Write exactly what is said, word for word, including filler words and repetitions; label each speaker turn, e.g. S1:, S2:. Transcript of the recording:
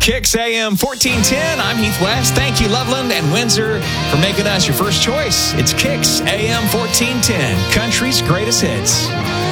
S1: Kicks A M fourteen ten. I'm Heath West. Thank you, Loveland and Windsor, for making us your first choice. It's Kicks A M fourteen ten, country's greatest hits.